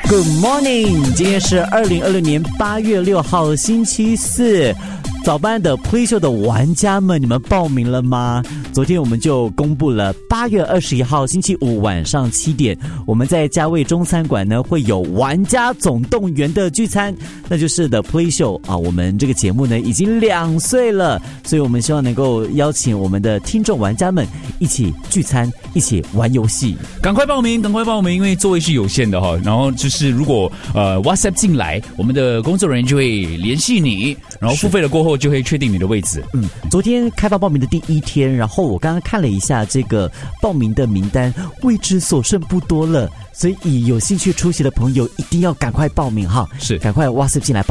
Good morning， 今天是2026年8月6号星期四。早班的 Play Show 的玩家们，你们报名了吗？昨天我们就公布了8月21号星期五晚上7点，我们在嘉味中餐馆呢会有玩家总动员的聚餐，那就是的 Play Show 啊。我们这个节目呢已经2岁了，所以我们希望能够邀请我们的听众玩家们一起聚餐，一起玩游戏。 赶快报名，因为座位是有限的哈。然后就是如果WhatsApp 进来，我们的工作人员就会联系你，然后付费了过后就会确定你的位置。 昨天开放报名的第1天，然后我刚刚看了一下这个报名的名单，位置所剩不多了，所以有兴趣出席的朋友一定要赶快报名哈！ 是， 赶快 WhatsApp 进来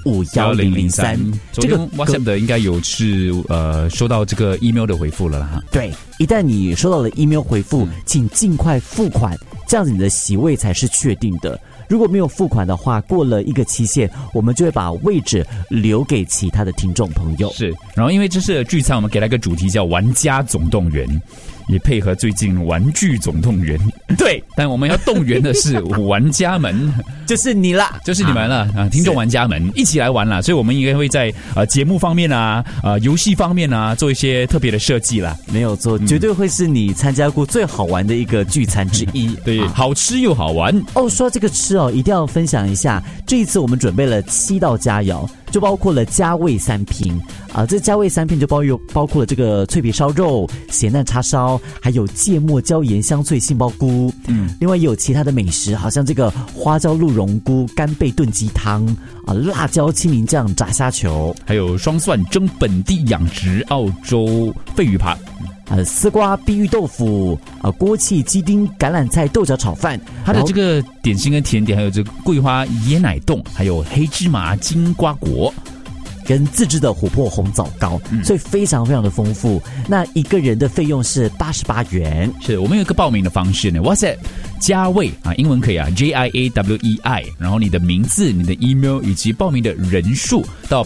88551003。 昨天 WhatsApp 的应该有是收到这个 email 的回复了哈。 对，一旦你收到了 email 回复，请尽快付款，这样子你的席位才是确定的。如果没有付款的话，过了一个期限，我们就会把位置留给其他的听众朋友。 是，然后因为这次的聚餐，我们给了一个主题叫玩家总动员，也配合最近玩具总动员。对，但我们要动员的是玩家们， 就是你啦， 就是你们了啊！听众玩家们一起来玩啦，所以我们应该会在节目方面啊、游戏方面啊做一些特别的设计啦。 没有错，绝对会是你参加过最好玩的一个聚餐之一。 对，好吃又好玩哦。说到这个吃哦，一定要分享一下，这一次我们准备了7道佳肴，就包括了嘉味3拼啊。这嘉味3拼就包括了这个脆皮烧肉、咸蛋叉烧，还有芥末椒盐香脆杏鲍菇。另外也有其他的美食，好像这个花椒鹿茸菇干贝炖鸡汤啊，辣椒青柠酱炸虾球， 还有双蒜蒸本地养殖澳洲鲱鱼扒。 丝瓜碧玉豆腐锅气鸡丁橄榄菜豆角炒饭， 它的这个点心跟甜点，还有这个桂花椰奶冻，还有黑芝麻金瓜果， 跟自制的琥珀红枣糕，所以非常非常的丰富。那一个人的费用是88元。 是，我们有一个报名的方式呢 ，WhatsApp 嘉味啊，英文可以啊 JIAWEI， 然后你的名字、你的 email 以及报名的人数到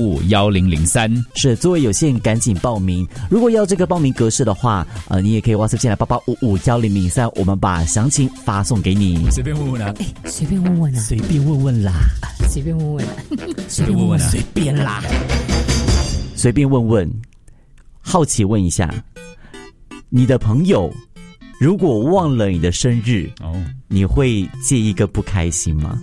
88551003。 是，座位有限，赶紧报名。如果要这个报名格式的话，你也可以 WhatsApp 进来88551003，我们把详情发送给你。 随便问问啊， 随便问问啊，随便问问啦， 随便问问啊， 随便问问啊， 随便啦，随便问问。好奇问一下，你的朋友如果忘了你的生日，你会介意个不开心吗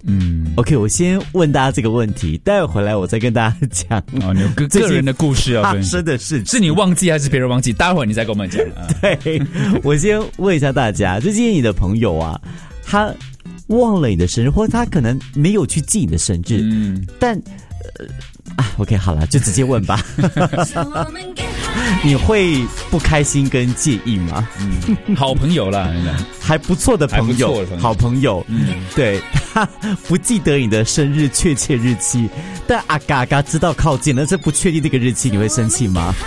？OK， 我先问大家这个问题，待会回来我再跟大家讲。 你有个人的故事要分享， 发生的事是你忘记还是别人忘记？待会你再跟我们讲。 对，我先问一下大家，就今天你的朋友啊，他忘了你的生日，或者他可能没有去记你的生日，但OK， 好了，就直接问吧。你会不开心跟介意吗？ 好朋友啦， 还不错的朋友，好朋友。对，他不记得你的生日确切日期，但阿嘎嘎知道靠近了，这不确定这个日期，你会生气吗？